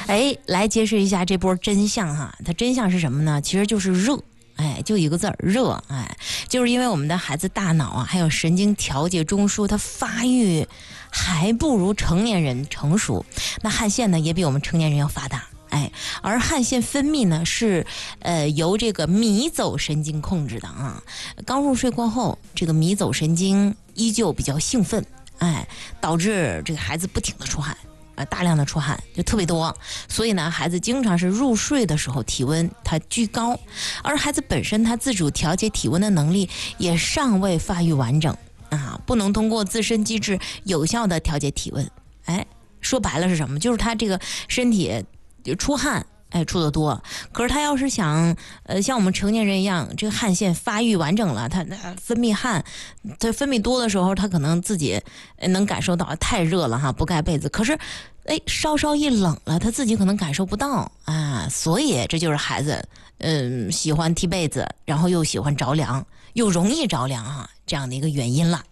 来揭示一下这波真相哈。它真相是什么呢？其实就是热。就一个字儿热，就是因为我们的孩子大脑啊，还有神经调节中枢，它发育还不如成年人成熟，那汗腺呢也比我们成年人要发达，而汗腺分泌呢是由这个迷走神经控制的啊。刚入睡过后，这个迷走神经依旧比较兴奋，导致这个孩子不停的出汗。大量的出汗就特别多，所以呢，孩子经常是入睡的时候体温它居高，而孩子本身他自主调节体温的能力也尚未发育完整啊，不能通过自身机制有效的调节体温。说白了是什么？就是他这个身体出汗。出得多，可是他要是想像我们成年人一样，这个汗腺发育完整了，他分泌汗，他分泌多的时候，他可能自己能感受到太热了哈，不盖被子。可是稍稍一冷了，他自己可能感受不到啊，所以这就是孩子喜欢踢被子，然后又喜欢着凉，又容易着凉哈，这样的一个原因了。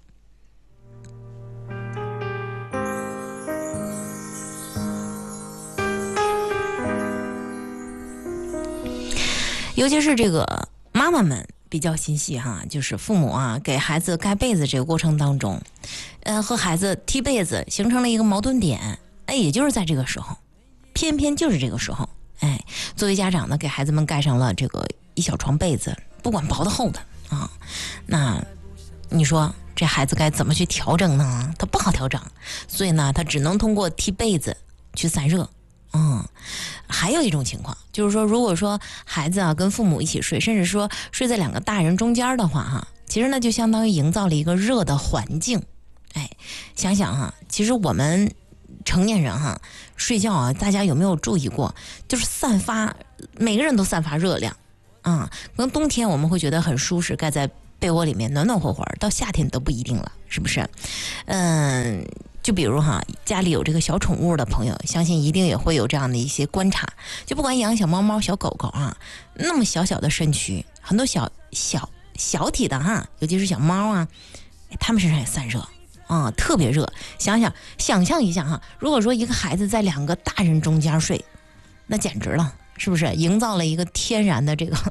尤其是这个妈妈们比较心细哈，就是父母啊给孩子盖被子这个过程当中，和孩子踢被子形成了一个矛盾点，也就是在这个时候，偏偏就是这个时候，作为家长呢，给孩子们盖上了这个一小床被子，不管薄的厚的啊，那你说这孩子该怎么去调整呢？他不好调整，所以呢，他只能通过踢被子去散热。还有一种情况就是说，如果说孩子啊跟父母一起睡，甚至说睡在两个大人中间的话哈，其实呢就相当于营造了一个热的环境。想想哈，其实我们成年人哈睡觉啊，大家有没有注意过，就是每个人都散发热量啊。可能冬天我们会觉得很舒适，盖在被窝里面暖暖和和，到夏天都不一定了，是不是？就比如哈，家里有这个小宠物的朋友，相信一定也会有这样的一些观察。就不管养小猫猫、小狗狗啊，那么小小的身躯，很多小体的哈，尤其是小猫啊，它们身上也散热啊，特别热。想象一下哈，如果说一个孩子在两个大人中间睡，那简直了，是不是？营造了一个天然的这个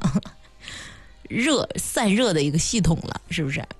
散热的一个系统了，是不是？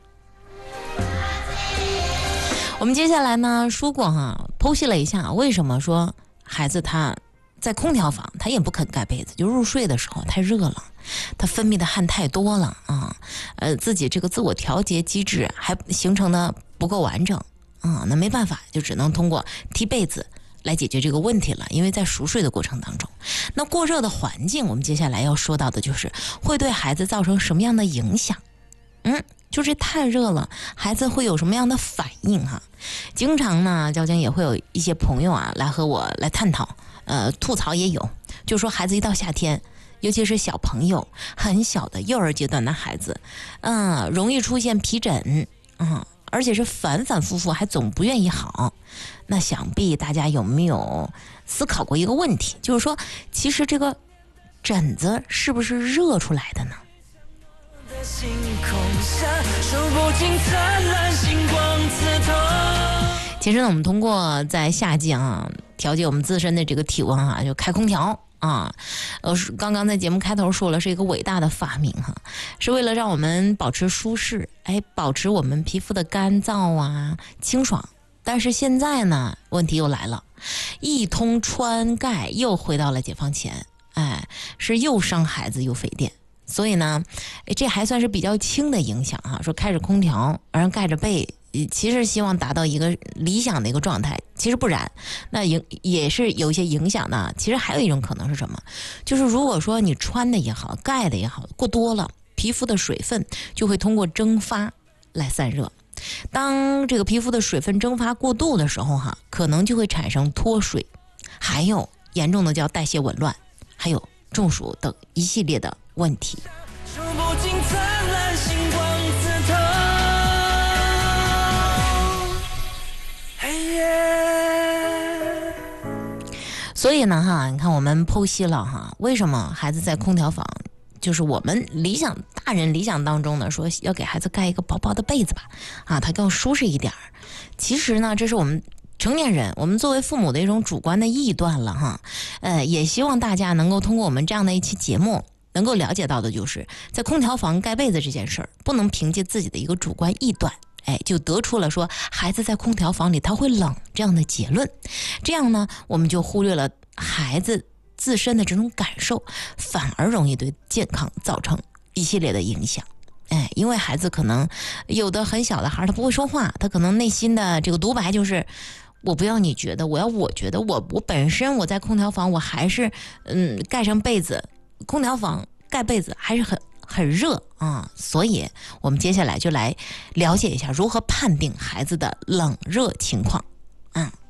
我们接下来呢说过哈，剖析了一下为什么说孩子他在空调房他也不肯盖被子，就入睡的时候太热了，他分泌的汗太多了啊，自己这个自我调节机制还形成的不够完整啊，那没办法，就只能通过踢被子来解决这个问题了。因为在熟睡的过程当中，那过热的环境，我们接下来要说到的就是会对孩子造成什么样的影响。就是太热了，孩子会有什么样的反应哈？经常呢，交警也会有一些朋友啊来和我来探讨，吐槽也有，就说孩子一到夏天，尤其是小朋友，很小的幼儿阶段的孩子，容易出现皮疹，而且是反反复复，还总不愿意好。那想必大家有没有思考过一个问题，就是说，其实这个疹子是不是热出来的呢？星空下数不尽灿烂星光刺痛。其实呢，我们通过在夏季啊调节我们自身的这个体温啊，就开空调啊。刚刚在节目开头说了，是一个伟大的发明哈，是为了让我们保持舒适，保持我们皮肤的干燥啊清爽。但是现在呢，问题又来了，一通穿盖又回到了解放前，是又伤孩子又费电。所以呢，这还算是比较轻的影响哈。说开着空调，而盖着被，其实希望达到一个理想的一个状态，其实不然。那也是有一些影响的。其实还有一种可能是什么？就是如果说你穿的也好，盖的也好，过多了，皮肤的水分就会通过蒸发来散热。当这个皮肤的水分蒸发过度的时候哈，可能就会产生脱水，还有严重的叫代谢紊乱，还有中暑等一系列的问题。数不尽灿烂星光刺痛。所以呢哈，你看我们剖析了哈，为什么孩子在空调房，就是我们大人理想当中呢，说要给孩子盖一个薄薄的被子吧，他更舒适一点。其实呢，这是我们成年人，我们作为父母的一种主观的臆断了哈。也希望大家能够通过我们这样的一期节目，能够了解到的就是在空调房盖被子这件事儿，不能凭借自己的一个主观臆断，就得出了说孩子在空调房里他会冷这样的结论。这样呢，我们就忽略了孩子自身的这种感受，反而容易对健康造成一系列的影响。因为孩子可能有的很小的孩他不会说话，他可能内心的这个独白就是我不要你觉得，我觉得我本身我在空调房我还是盖上被子，空调房盖被子还是很热啊。所以我们接下来就来了解一下如何判定孩子的冷热情况。